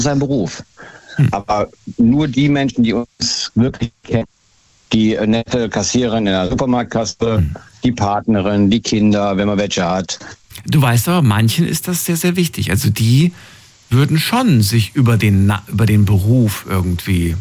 sein Beruf. Aber nur die Menschen, die uns wirklich kennen, die nette Kassiererin in der Supermarktkasse, die Partnerin, die Kinder, wenn man welche hat. Du weißt aber, manchen ist das sehr, sehr wichtig. Also die würden schon sich über den Beruf irgendwie,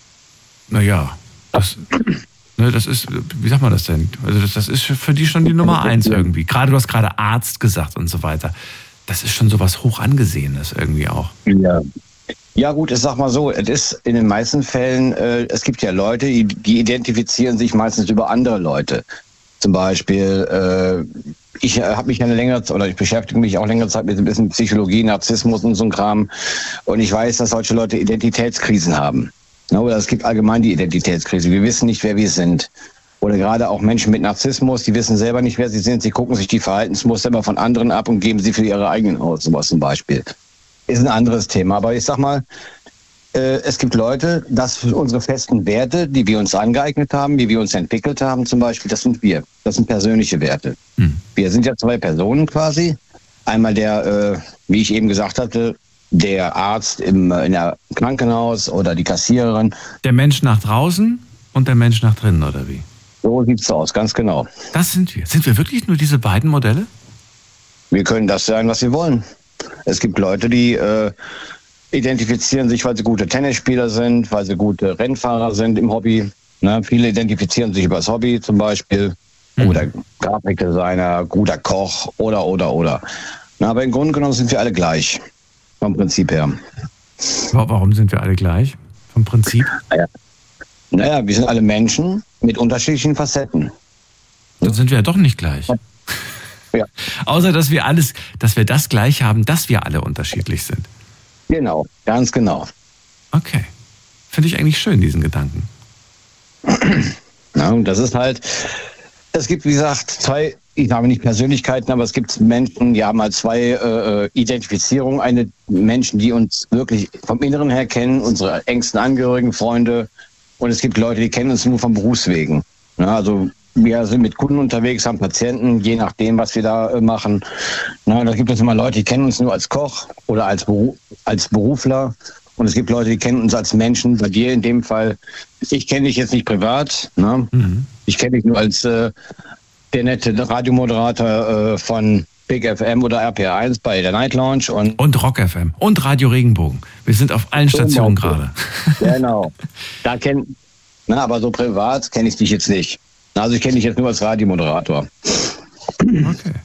das ist, wie sagt man das denn? Also das ist für die schon die Nummer 1 irgendwie. Gerade, du hast gerade Arzt gesagt und so weiter. Das ist schon sowas hoch angesehenes irgendwie auch. Ja. Ja gut, ich sag mal so, es ist in den meisten Fällen, es gibt ja Leute, die identifizieren sich meistens über andere Leute. Zum Beispiel, ich habe mich ich beschäftige mich auch längere Zeit mit ein bisschen Psychologie, Narzissmus und so ein Kram. Und ich weiß, dass solche Leute Identitätskrisen haben. Oder es gibt allgemein die Identitätskrise. Wir wissen nicht, wer wir sind. Oder gerade auch Menschen mit Narzissmus, die wissen selber nicht, wer sie sind. Sie gucken sich die Verhaltensmuster immer von anderen ab und geben sie für ihre eigenen aus. Sowas zum Beispiel. Ist ein anderes Thema. Aber ich sag mal, es gibt Leute, dass unsere festen Werte, die wir uns angeeignet haben, wie wir uns entwickelt haben zum Beispiel, das sind wir. Das sind persönliche Werte. Wir sind ja 2 Personen quasi. Einmal der, wie ich eben gesagt hatte, der Arzt in der Krankenhaus oder die Kassiererin. Der Mensch nach draußen und der Mensch nach drinnen, oder wie? So sieht's aus, ganz genau. Das sind wir. Sind wir wirklich nur diese beiden Modelle? Wir können das sein, was wir wollen. Es gibt Leute, die identifizieren sich, weil sie gute Tennisspieler sind, weil sie gute Rennfahrer sind im Hobby. Ne? Viele identifizieren sich über das Hobby zum Beispiel. Oder Grafikdesigner, guter Koch oder. Na, aber im Grunde genommen sind wir alle gleich. Vom Prinzip her. Warum sind wir alle gleich? Vom Prinzip? Naja, wir sind alle Menschen mit unterschiedlichen Facetten. Dann sind wir ja doch nicht gleich. Ja. Außer, dass wir das gleich haben, dass wir alle unterschiedlich sind. Genau, ganz genau. Okay. Finde ich eigentlich schön, diesen Gedanken. Ja, und das ist halt, es gibt, wie gesagt, 2, ich habe nicht Persönlichkeiten, aber es gibt Menschen, die haben halt 2 Identifizierungen. Eine Menschen, die uns wirklich vom Inneren her kennen, unsere engsten Angehörigen, Freunde. Und es gibt Leute, die kennen uns nur vom Berufswegen. Ja, also wir sind mit Kunden unterwegs, haben Patienten, je nachdem, was wir da machen. Na, da gibt es immer Leute, die kennen uns nur als Koch oder als Berufler. Und es gibt Leute, die kennen uns als Menschen. Bei dir in dem Fall, ich kenne dich jetzt nicht privat. Ne? Ich kenne dich nur als der nette Radiomoderator von Big FM oder RPR1 bei der Night Lounge. Und Rock FM und Radio Regenbogen. Wir sind auf allen Stationen gerade. Genau. Aber so privat kenne ich dich jetzt nicht. Also ich kenne dich jetzt nur als Radiomoderator. Okay.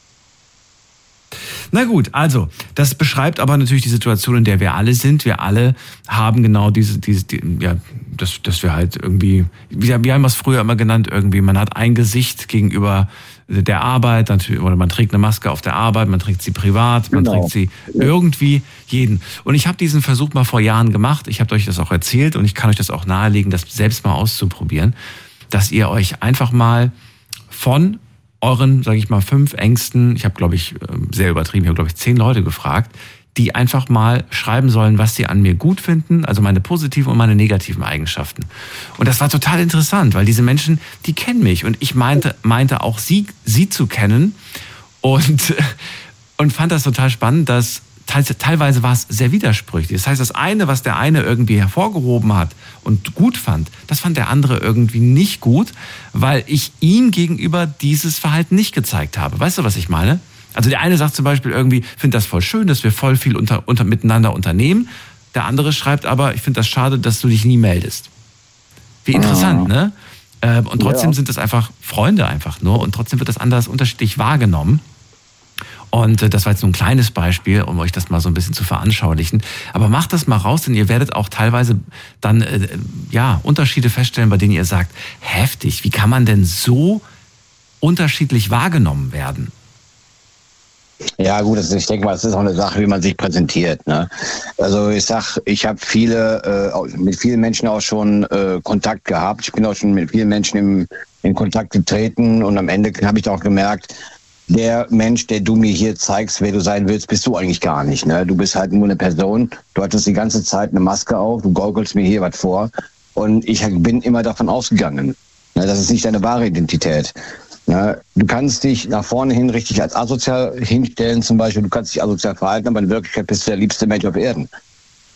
Na gut, also, das beschreibt aber natürlich die Situation, in der wir alle sind. Wir alle haben genau dass wir halt irgendwie, wir haben es früher immer genannt, irgendwie, man hat ein Gesicht gegenüber der Arbeit, oder man trägt eine Maske auf der Arbeit, man trägt sie privat, man trägt sie irgendwie jeden. Und ich habe diesen Versuch mal vor Jahren gemacht, ich habe euch das auch erzählt und ich kann euch das auch nahelegen, das selbst mal auszuprobieren, dass ihr euch einfach mal von euren, sage ich mal, 5 Ängsten, ich habe, glaube ich, sehr übertrieben, ich habe, glaube ich, 10 Leute gefragt, die einfach mal schreiben sollen, was sie an mir gut finden, also meine positiven und meine negativen Eigenschaften. Und das war total interessant, weil diese Menschen, die kennen mich und ich meinte auch sie zu kennen und fand das total spannend, dass teilweise war es sehr widersprüchlich. Das heißt, das eine, was der eine irgendwie hervorgehoben hat und gut fand, das fand der andere irgendwie nicht gut, weil ich ihm gegenüber dieses Verhalten nicht gezeigt habe. Weißt du, was ich meine? Also der eine sagt zum Beispiel irgendwie, finde das voll schön, dass wir voll viel miteinander unternehmen. Der andere schreibt aber, ich finde das schade, dass du dich nie meldest. Wie interessant, ne? Und trotzdem sind es einfach Freunde einfach nur und trotzdem wird das anders unterschiedlich wahrgenommen. Und das war jetzt nur ein kleines Beispiel, um euch das mal so ein bisschen zu veranschaulichen. Aber macht das mal raus, denn ihr werdet auch teilweise dann Unterschiede feststellen, bei denen ihr sagt, heftig, wie kann man denn so unterschiedlich wahrgenommen werden? Ja gut, ich denke mal, das ist auch eine Sache, wie man sich präsentiert. Ne? Also ich habe mit vielen Menschen auch schon Kontakt gehabt. Ich bin auch schon mit vielen Menschen in Kontakt getreten und am Ende habe ich auch gemerkt, der Mensch, der du mir hier zeigst, wer du sein willst, bist du eigentlich gar nicht. Ne? Du bist halt nur eine Person, du hattest die ganze Zeit eine Maske auf, du gaukelst mir hier was vor und ich bin immer davon ausgegangen. Ne? Das ist nicht deine wahre Identität. Ne? Du kannst dich nach vorne hin richtig als asozial hinstellen zum Beispiel, du kannst dich asozial verhalten, aber in Wirklichkeit bist du der liebste Mensch auf Erden.